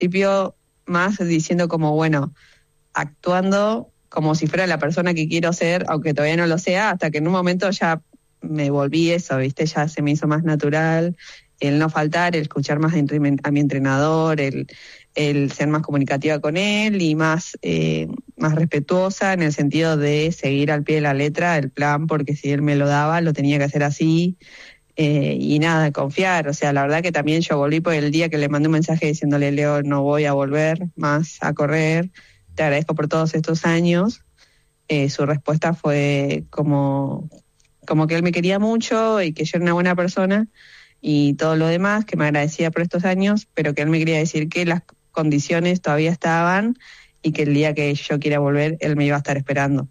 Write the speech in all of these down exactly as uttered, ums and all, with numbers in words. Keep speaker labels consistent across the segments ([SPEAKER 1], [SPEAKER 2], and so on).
[SPEAKER 1] principio más diciendo como, bueno, actuando como si fuera la persona que quiero ser, aunque todavía no lo sea, hasta que en un momento ya me volví eso, ¿viste? Ya se me hizo más natural el no faltar, el escuchar más a mi entrenador, el, el ser más comunicativa con él y más, eh, más respetuosa en el sentido de seguir al pie de la letra el plan, porque si él me lo daba, lo tenía que hacer así. Eh, y nada, confiar, o sea, la verdad que también yo volví por el día que le mandé un mensaje diciéndole, Leo, no voy a volver más a correr, te agradezco por todos estos años. Eh, su respuesta fue como, como que él me quería mucho y que yo era una buena persona y todo lo demás, que me agradecía por estos años, pero que él me quería decir que las condiciones todavía estaban y que el día que yo quiera volver, él me iba a estar esperando.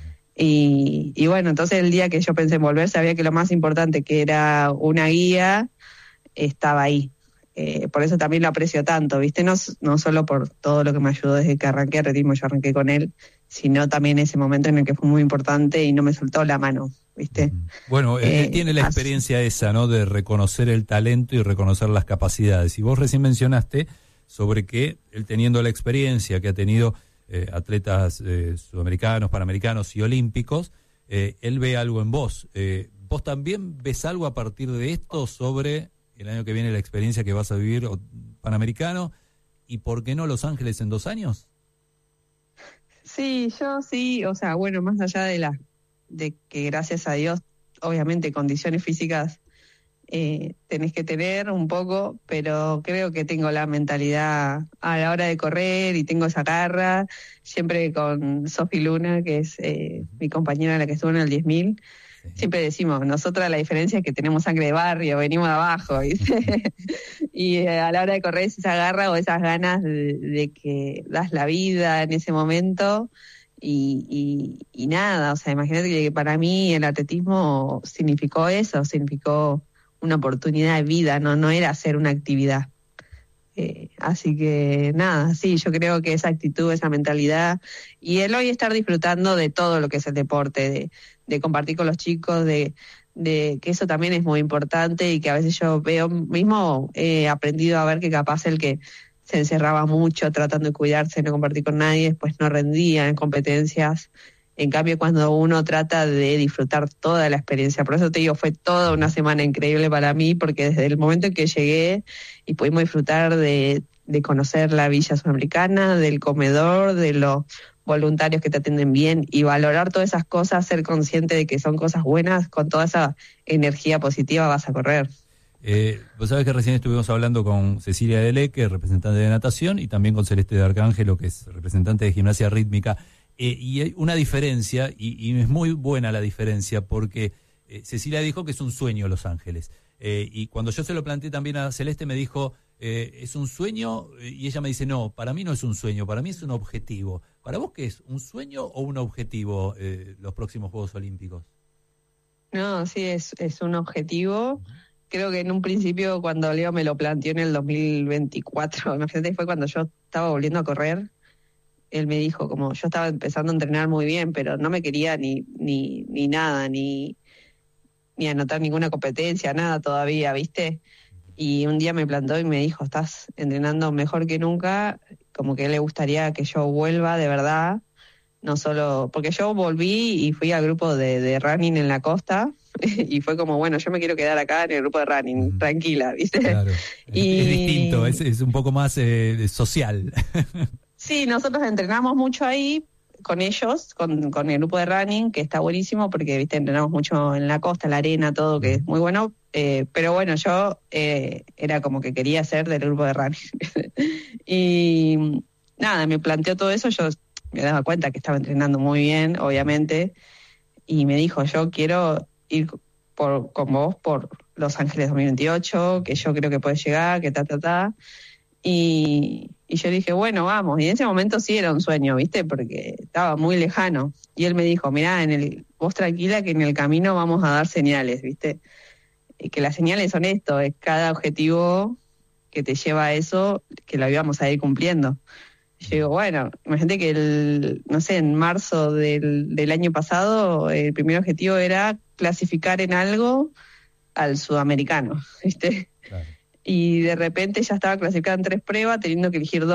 [SPEAKER 1] Y, y bueno, entonces el día que yo pensé en volver, sabía que lo más importante, que era una guía, estaba ahí. Eh, por eso también lo aprecio tanto, ¿viste? No, no solo por todo lo que me ayudó desde que arranqué atletismo, yo arranqué con él, sino también ese momento en el que fue muy importante y no me soltó la mano, ¿viste?
[SPEAKER 2] Bueno,
[SPEAKER 1] eh,
[SPEAKER 2] él tiene la experiencia así. esa, ¿no? De reconocer el talento y reconocer las capacidades. Y vos recién mencionaste sobre que él, teniendo la experiencia que ha tenido eh, atletas eh, sudamericanos, panamericanos y olímpicos, eh, él ve algo en vos. Eh, ¿Vos también ves algo a partir de esto sobre el año que viene, la experiencia que vas a vivir panamericano? ¿Y por qué no Los Ángeles en dos años?
[SPEAKER 1] Sí, yo sí, o sea, bueno, más allá de la de que gracias a Dios, obviamente condiciones físicas eh, tenés que tener un poco, pero creo que tengo la mentalidad a la hora de correr y tengo esa garra, siempre con Sofi Luna, que es eh, mi compañera la que estuvo en el diez mil, sí. Siempre decimos, nosotras la diferencia es que tenemos sangre de barrio, venimos de abajo, ¿viste? Y eh, a la hora de correr es esa garra o esas ganas de, de que das la vida en ese momento. Y, y, y nada, o sea, imagínate que para mí el atletismo significó eso, significó una oportunidad de vida, no no era hacer una actividad. Eh, así que nada, sí, yo creo que esa actitud, esa mentalidad, y el hoy estar disfrutando de todo lo que es el deporte, de, de compartir con los chicos, de, de que eso también es muy importante y que a veces yo veo, mismo he aprendido a ver que capaz el que se encerraba mucho tratando de cuidarse, no compartir con nadie, después no rendía en competencias. En cambio, cuando uno trata de disfrutar toda la experiencia, por eso te digo, fue toda una semana increíble para mí, porque desde el momento en que llegué y pudimos disfrutar de, de conocer la Villa Sudamericana, del comedor, de los voluntarios que te atienden bien y valorar todas esas cosas, ser consciente de que son cosas buenas, con toda esa energía positiva vas a correr.
[SPEAKER 2] Eh, vos sabés que recién estuvimos hablando con Cecilia Dele, que es representante de natación, y también con Celeste de Arcángelo, que es representante de gimnasia rítmica. Eh, y hay una diferencia, y, y es muy buena la diferencia, porque eh, Cecilia dijo que es un sueño Los Ángeles. Eh, y cuando yo se lo planteé también a Celeste, me dijo, eh, ¿es un sueño? Y ella me dice, no, para mí no es un sueño, para mí es un objetivo. ¿Para vos qué es? ¿Un sueño o un objetivo eh, los próximos Juegos Olímpicos?
[SPEAKER 1] No, sí, es, es un objetivo. Creo que en un principio, cuando Leo me lo planteó en el dos mil veinticuatro, imagínate, fue cuando yo estaba volviendo a correr, él me dijo, como yo estaba empezando a entrenar muy bien, pero no me quería ni ni ni nada, ni ni anotar ninguna competencia, nada todavía, ¿viste? Y un día me plantó y me dijo, estás entrenando mejor que nunca, como que a él le gustaría que yo vuelva de verdad, no solo, porque yo volví y fui al grupo de, de running en la costa, y fue como, bueno, yo me quiero quedar acá en el grupo de running, uh-huh. Tranquila, ¿viste?
[SPEAKER 2] Claro,
[SPEAKER 1] y...
[SPEAKER 2] es distinto, es, es un poco más eh, social.
[SPEAKER 1] Sí, nosotros entrenamos mucho ahí con ellos, con, con el grupo de running, que está buenísimo porque, viste, entrenamos mucho en la costa, la arena, todo, que es muy bueno. Eh, pero bueno, yo eh, era como que quería ser del grupo de running. Y nada, me planteó todo eso, yo me daba cuenta que estaba entrenando muy bien, obviamente, y me dijo, yo quiero ir por, con vos por Los Ángeles dos mil veintiocho, que yo creo que puedes llegar, que ta, ta, ta. Y, y yo dije, bueno, vamos. Y en ese momento sí era un sueño, ¿viste? Porque estaba muy lejano. Y él me dijo, mirá, en el, vos tranquila que en el camino vamos a dar señales, ¿viste? Y que las señales son esto, es cada objetivo que te lleva a eso, que lo íbamos a ir cumpliendo. Y yo digo, bueno, imagínate que el, no sé, en marzo del, del año pasado, el primer objetivo era clasificar en algo al sudamericano, ¿viste? Claro. y de repente ya estaba clasificada en tres pruebas, teniendo que elegir dos